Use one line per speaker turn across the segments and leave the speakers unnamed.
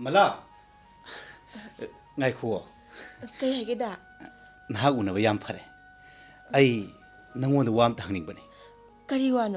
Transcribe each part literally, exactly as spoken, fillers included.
ꯃꯂꯥ ꯉꯥꯏꯈꯣ
ꯀꯩ ꯍꯥꯏꯒꯦꯗ
ꯅꯍꯥꯛ ꯎꯅꯕ ꯌꯥꯝ ꯐꯔꯦ ꯑꯩ ꯅꯪꯉꯣꯟꯗ ꯋꯥ ꯑꯃꯇ ꯍꯪꯅꯤꯡꯕꯅꯤ
ꯀꯔꯤ ꯋꯥꯅꯣ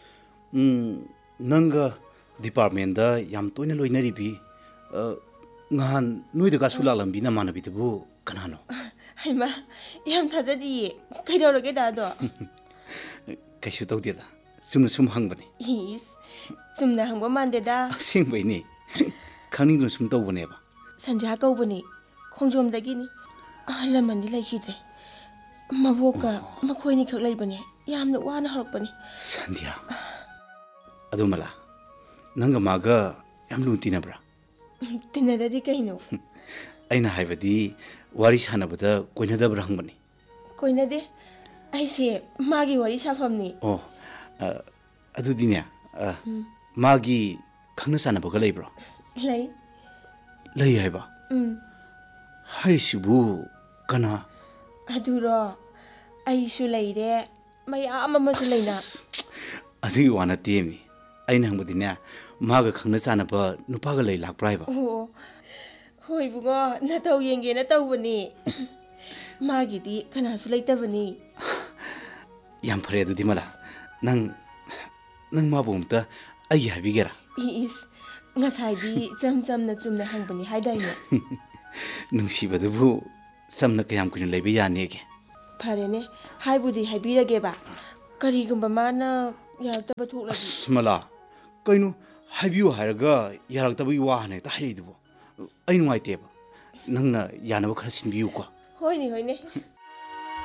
ꯅꯪꯒ ꯗꯤꯄꯥꯔꯠꯃꯦꯟꯗ ꯌꯥꯝ ꯇꯣꯏꯅ ꯂꯣꯏꯅꯔꯤꯕꯤ ꯅꯍꯥꯟ ꯅꯣꯏꯗꯒꯁꯨ ꯂꯥꯛꯂꯝꯕꯤ ꯅꯃꯥꯟꯅꯕꯤꯗꯨꯕꯨ ꯀꯅꯥꯅꯣ
ꯍꯩꯃꯥ ꯌꯥꯝ ꯊꯥꯖꯗꯤꯌꯦ ꯀꯩꯗꯧꯔꯒꯦꯗ ꯑꯗꯣ
ꯀꯩꯁꯨ ꯇꯧꯗꯦꯗ ꯆꯨꯝꯅ ꯁꯨꯝ ꯍꯪꯕꯅꯤ
ꯏꯁ ꯆꯨꯝꯅ ꯍꯪꯕ ꯃꯥꯟꯗꯦꯗ
ꯑꯁꯦꯡꯕꯩꯅꯤ ꯈꯪꯅꯤꯡꯗꯨꯅ ꯁꯨꯝ ꯇꯧꯕꯅꯦꯕ
ꯁꯟꯖꯥ ꯀꯧꯕꯅꯤ ꯈꯣꯡꯖꯣꯝꯗꯒꯤꯅꯤ ꯑꯍꯜ ꯂꯃꯟꯗꯤ ꯂꯩꯈꯤꯗ꯭ꯔꯦ ꯃꯕꯣꯛꯀ ꯃꯈꯣꯏꯅꯤꯈꯛ ꯂꯩꯕꯅꯦ ꯌꯥꯝꯅ ꯋꯥꯅ ꯍꯧꯔꯛꯄꯅꯤ
ꯁꯟꯙ꯭ꯌꯥ ꯑꯗꯨ ꯃꯂꯥ ꯅꯪꯒ ꯃꯥꯒ ꯌꯥꯝ ꯂꯨꯅ ꯇꯤꯟꯅꯕ꯭ꯔꯥ
ꯇꯤꯟꯅꯗꯗꯤ ꯀꯩꯅꯣ
ꯑꯩꯅ ꯍꯥꯏꯕꯗꯤ ꯋꯥꯔꯤ ꯁꯥꯟꯅꯕꯗ ꯀꯣꯏꯅꯗꯕ꯭ꯔꯥ ꯍꯪꯕꯅꯤ
ꯀꯣꯏꯅꯗꯦ ꯑꯩꯁꯦ ꯃꯥꯒꯤ ꯋꯥꯔꯤ ꯁꯥꯐꯝꯅꯤ
ꯑꯣ ꯑꯗꯨꯗꯤꯅꯦ ꯃꯥꯒꯤ ꯈꯪꯅ ꯆꯥꯟꯅꯕꯒ ꯂꯩꯕ꯭ꯔꯣ
ꯂꯩ
ꯂꯩ ꯍꯥꯏꯕ
ꯎꯝ
ꯍꯥꯏꯔꯤꯁꯤꯕꯨ ꯀꯅꯥ
ꯑꯗꯨꯔꯣ ꯑꯩꯁꯨ ꯂꯩꯔꯦ ꯃꯌꯥꯝ ꯑꯃꯁꯨ ꯂꯩꯅ
ꯑꯗꯨꯒꯤ ꯋꯥ ꯅꯠꯇꯦꯃꯤ ꯑꯩꯅ ꯍꯪꯕꯗꯤꯅꯦ ꯃꯥꯒ ꯈꯪꯅ ꯆꯥꯟꯅꯕ ꯅꯨꯄꯥꯒ ꯂꯩ ꯂꯥꯛꯄ꯭ꯔꯥ ꯍꯥꯏꯕ
ꯑꯣ ꯍꯣꯏ ꯏꯕꯨꯡꯉꯣ ꯅꯊꯧ ꯌꯦꯡꯒꯦꯅ ꯇꯧꯕꯅꯤ ꯃꯥꯒꯤꯗꯤ ꯀꯅꯥꯁꯨ ꯂꯩꯇꯕꯅꯤ
ꯌꯥꯝ ꯐꯔꯦ ꯑꯗꯨꯗꯤ ꯃꯂꯥ ꯅꯪ ꯅꯪ ꯃꯥꯕꯨ ꯑꯝꯇ ꯑꯩꯒꯤ ꯍꯥꯏꯕꯤꯒꯦꯔꯥ
ꯏꯁ ꯉꯁꯥꯏꯗꯤ ꯏꯆꯝ ꯆꯝꯅ ꯆꯨꯝꯅ ꯍꯪꯕꯅꯤ ꯍꯥꯏꯗꯥꯏꯅꯦ
ꯅꯨꯡꯁꯤꯕꯗꯨꯕꯨ ꯆꯝꯅ ꯀꯌꯥꯝ ꯀꯨꯏꯅ ꯂꯩꯕ ꯌꯥꯅꯦꯒꯦ
ꯐꯔꯦꯅꯦ ꯍꯥꯏꯕꯨꯗꯤ ꯍꯥꯏꯕꯤꯔꯒꯦꯕ ꯀꯔꯤꯒꯨꯝꯕ ꯃꯥꯅ ꯌꯥꯔꯛꯇꯕ ꯊꯣꯛꯂꯗꯤ
ꯑꯁ ꯃꯂꯥ ꯀꯩꯅꯣ ꯍꯥꯏꯕꯤꯌꯨ ꯍꯥꯏꯔꯒ ꯌꯥꯔꯛꯇꯕꯒꯤ ꯋꯥ ꯍꯥꯟꯅ ꯍꯦꯛꯇ ꯍꯥꯏꯔꯛꯏꯗꯨꯕꯨ ꯑꯩ ꯅꯨꯡꯉꯥꯏꯇꯦꯕ ꯅꯪꯅ ꯌꯥꯅꯕ ꯈꯔ ꯁꯤꯟꯕꯤꯌꯨꯀꯣ
ꯍꯣꯏꯅꯦ ꯍꯣꯏꯅꯦ